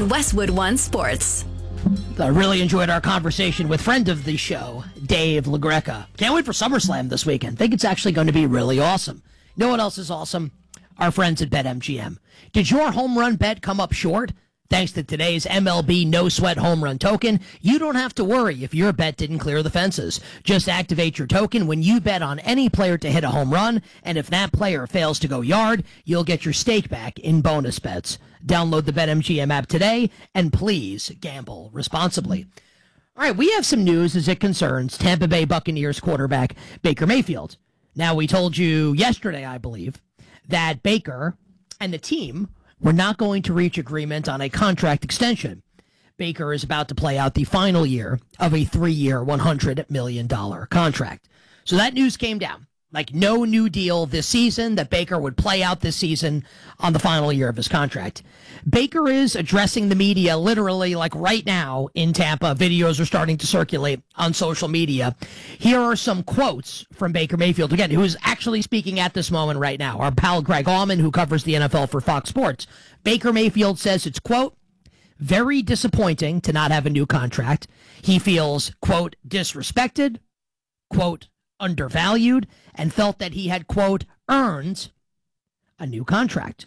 on Westwood One Sports. I really enjoyed our conversation with friend of the show, Dave LaGreca. Can't wait for SummerSlam this weekend. Think it's actually going to be really awesome. You know what else is awesome? Our friends at BetMGM. Did your home run bet come up short? Thanks to today's MLB No Sweat Home Run Token, you don't have to worry if your bet didn't clear the fences. Just activate your token when you bet on any player to hit a home run, and if that player fails to go yard, you'll get your stake back in bonus bets. Download the BetMGM app today, and please gamble responsibly. All right, we have some news as it concerns Tampa Bay Buccaneers quarterback Baker Mayfield. Now, we told you yesterday, I believe, that Baker and the team were not going to reach agreement on a contract extension. Baker is about to play out the final year of a 3-year, $100 million contract. So that news came down. Like, no new deal this season, that Baker would play out this season on the final year of his contract. Baker is addressing the media literally like right now in Tampa. Videos are starting to circulate on social media. Here are some quotes from Baker Mayfield, again, who is actually speaking at this moment right now. Our pal Greg Allman, who covers the NFL for Fox Sports. Baker Mayfield says it's, quote, very disappointing to not have a new contract. He feels, quote, disrespected, quote, undervalued, and felt that he had, quote, earned a new contract.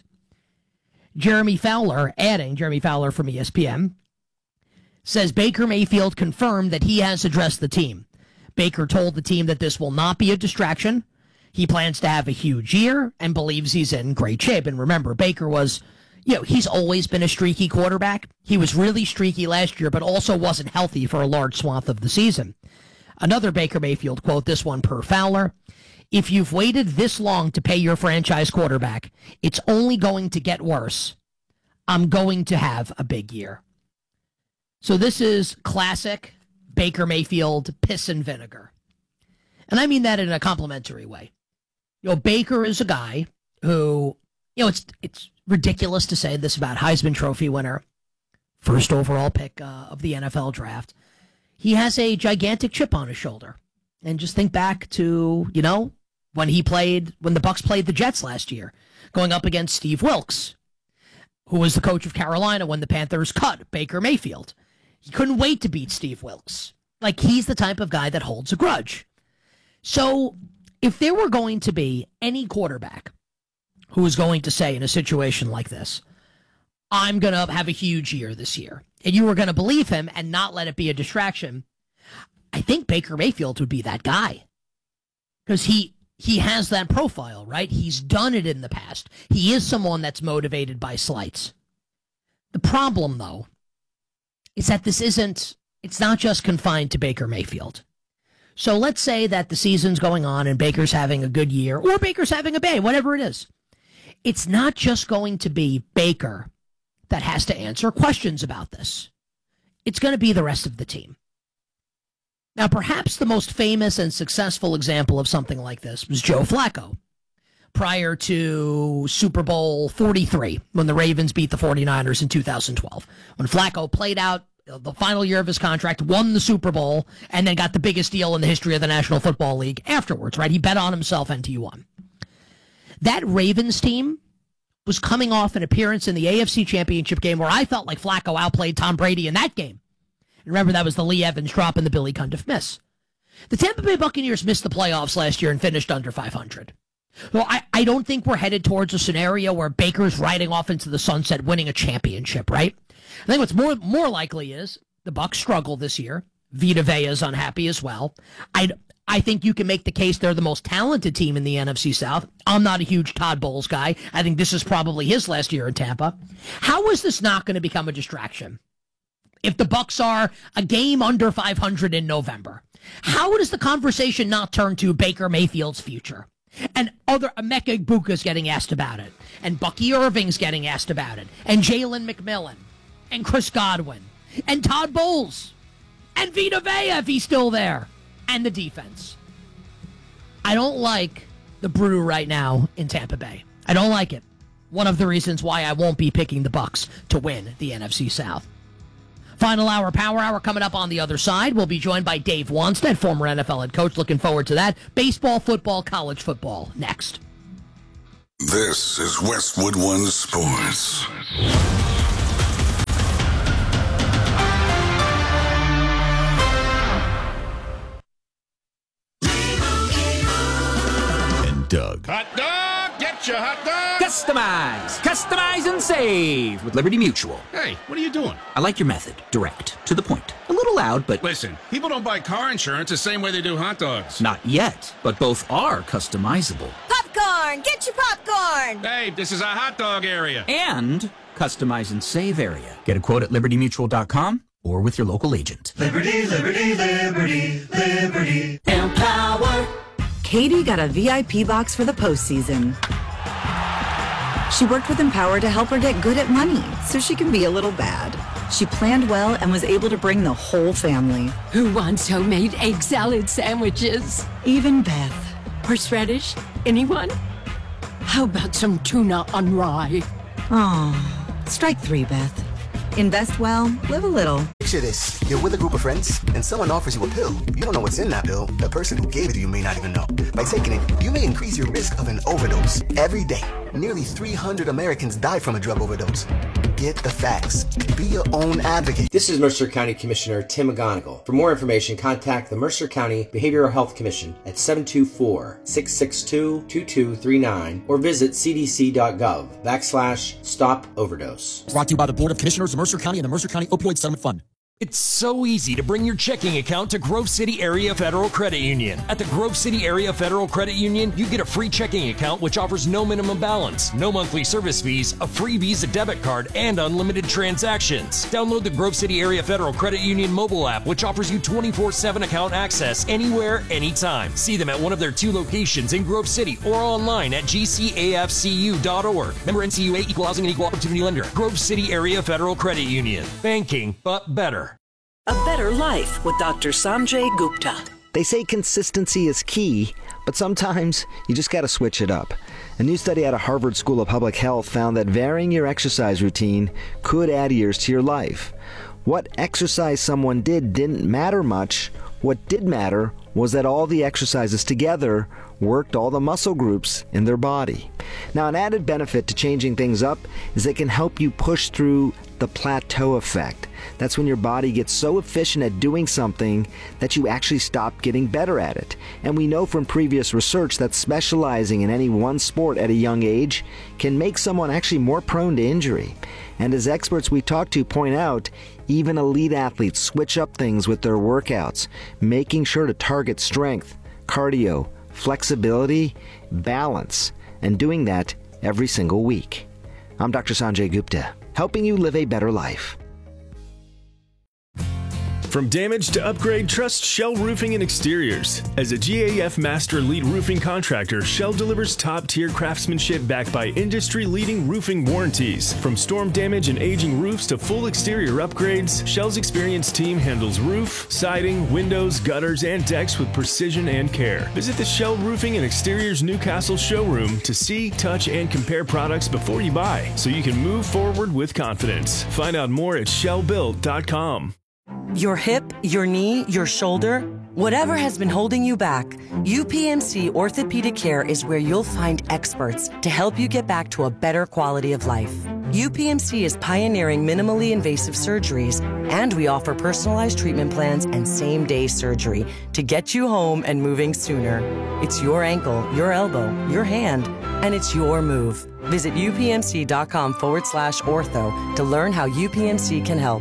Jeremy Fowler from ESPN, says Baker Mayfield confirmed that he has addressed the team. Baker told the team that this will not be a distraction. He plans to have a huge year and believes he's in great shape. And remember, Baker was, he's always been a streaky quarterback. He was really streaky last year, but also wasn't healthy for a large swath of the season. Another Baker Mayfield quote, this one per Fowler. If you've waited this long to pay your franchise quarterback, it's only going to get worse. I'm going to have a big year. So this is classic Baker Mayfield piss and vinegar. And I mean that in a complimentary way. Baker is a guy who, it's ridiculous to say this about Heisman Trophy winner, first overall pick of the NFL draft. He has a gigantic chip on his shoulder. And just think back to, when the Bucs played the Jets last year, going up against Steve Wilkes, who was the coach of Carolina when the Panthers cut Baker Mayfield. He couldn't wait to beat Steve Wilkes. Like, he's the type of guy that holds a grudge. So if there were going to be any quarterback who was going to say in a situation like this, I'm going to have a huge year this year, and you were going to believe him and not let it be a distraction, I think Baker Mayfield would be that guy. Because he has that profile, right? He's done it in the past. He is someone that's motivated by slights. The problem, though, is that it's not just confined to Baker Mayfield. So let's say that the season's going on and Baker's having a good year, or Baker's having a bad, whatever it is. It's not just going to be Baker that has to answer questions about this. It's going to be the rest of the team. Now, perhaps the most famous and successful example of something like this was Joe Flacco prior to Super Bowl 43, when the Ravens beat the 49ers in 2012. When Flacco played out the final year of his contract, won the Super Bowl, and then got the biggest deal in the history of the National Football League afterwards, right? He bet on himself and he won. That Ravens team was coming off an appearance in the AFC Championship game where I felt like Flacco outplayed Tom Brady in that game. Remember, that was the Lee Evans drop and the Billy Cundiff miss. The Tampa Bay Buccaneers missed the playoffs last year and finished under 500. Well, I don't think we're headed towards a scenario where Baker's riding off into the sunset winning a championship, right? I think what's more likely is the Bucs struggle this year. Vita Vea is unhappy as well. I think you can make the case they're the most talented team in the NFC South. I'm not a huge Todd Bowles guy. I think this is probably his last year in Tampa. How is this not going to become a distraction? If the Bucs are a game under 500 in November, how does the conversation not turn to Baker Mayfield's future? And other Emeka Egbuka's getting asked about it, and Bucky Irving's getting asked about it, and Jalen McMillan, and Chris Godwin, and Todd Bowles, and Vita Vea if he's still there, and the defense. I don't like the brew right now in Tampa Bay. I don't like it. One of the reasons why I won't be picking the Bucs to win the NFC South. Final hour, Power Hour, coming up on the other side. We'll be joined by Dave Wannstedt, former NFL head coach. Looking forward to that. Baseball, football, college football, next. This is Westwood One Sports. dog. Hot dog! Get your hot dog! Customize and save with Liberty Mutual. Hey, what are you doing? I like your method. Direct. To the point. A little loud, but... Listen, people don't buy car insurance the same way they do hot dogs. Not yet, but both are customizable. Popcorn! Get your popcorn! Hey, this is a hot dog area. And customize and save area. Get a quote at libertymutual.com or with your local agent. Liberty, liberty, liberty, liberty. Empower. Katie got a VIP box for the postseason. She worked with Empower to help her get good at money so she can be a little bad. She planned well and was able to bring the whole family. Who wants homemade egg salad sandwiches? Even Beth. Horseradish? Anyone? How about some tuna on rye? Oh, strike 3, Beth. Invest well, live a little. Picture this. You're with a group of friends, and someone offers you a pill. You don't know what's in that pill. The person who gave it to you may not even know. By taking it, you may increase your risk of an overdose. Every day, nearly 300 Americans die from a drug overdose. Get the facts. Be your own advocate. This is Mercer County Commissioner Tim McGonigal. For more information, contact the Mercer County Behavioral Health Commission at 724-662-2239 or visit cdc.gov/stop overdose. Brought to you by the Board of Commissioners of Mercer County and the Mercer County Opioid Settlement Fund. It's so easy to bring your checking account to Grove City Area Federal Credit Union. At the Grove City Area Federal Credit Union, you get a free checking account which offers no minimum balance, no monthly service fees, a free Visa debit card, and unlimited transactions. Download the Grove City Area Federal Credit Union mobile app, which offers you 24/7 account access anywhere, anytime. See them at one of their 2 locations in Grove City or online at gcafcu.org. Member NCUA, Equal Housing and Equal Opportunity Lender. Grove City Area Federal Credit Union. Banking, but better. A Better Life with Dr. Sanjay Gupta. They say consistency is key, but sometimes you just got to switch it up. A new study out of Harvard School of Public Health found that varying your exercise routine could add years to your life. What exercise someone did didn't matter much. What did matter was that all the exercises together worked all the muscle groups in their body. Now, an added benefit to changing things up is they can help you push through the plateau effect. That's when your body gets so efficient at doing something that you actually stop getting better at it. And we know from previous research that specializing in any one sport at a young age can make someone actually more prone to injury. And as experts we talk to point out, even elite athletes switch up things with their workouts, making sure to target strength, cardio, flexibility, balance, and doing that every single week. I'm Dr. Sanjay Gupta, helping you live a better life. From damage to upgrade, trust Shell Roofing and Exteriors. As a GAF Master Lead Roofing Contractor, Shell delivers top-tier craftsmanship backed by industry-leading roofing warranties. From storm damage and aging roofs to full exterior upgrades, Shell's experienced team handles roof, siding, windows, gutters, and decks with precision and care. Visit the Shell Roofing and Exteriors Newcastle showroom to see, touch, and compare products before you buy, so you can move forward with confidence. Find out more at shellbuilt.com. Your hip, your knee, your shoulder, whatever has been holding you back, UPMC Orthopedic Care is where you'll find experts to help you get back to a better quality of life. UPMC is pioneering minimally invasive surgeries, and we offer personalized treatment plans and same-day surgery to get you home and moving sooner. It's your ankle, your elbow, your hand, and it's your move. Visit upmc.com/ortho to learn how UPMC can help.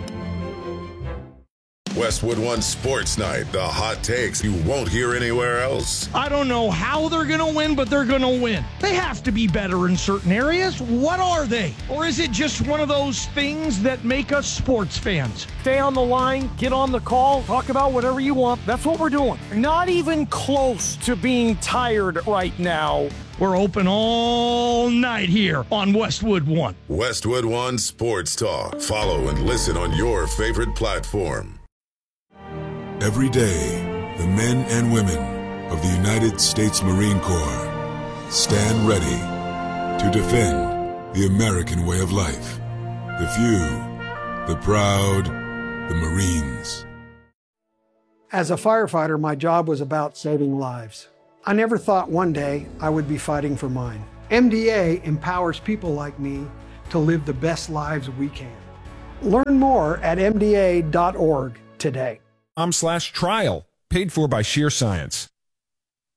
Westwood One Sports Night, the hot takes you won't hear anywhere else. I don't know how they're going to win, but they're going to win. They have to be better in certain areas. What are they? Or is it just one of those things that make us sports fans? Stay on the line, get on the call, talk about whatever you want. That's what we're doing. Not even close to being tired right now. We're open all night here on Westwood One. Westwood One Sports Talk. Follow and listen on your favorite platform. Every day, the men and women of the United States Marine Corps stand ready to defend the American way of life. The few, the proud, the Marines. As a firefighter, my job was about saving lives. I never thought one day I would be fighting for mine. MDA empowers people like me to live the best lives we can. Learn more at mda.org today. /trial, paid for by Sheer Science.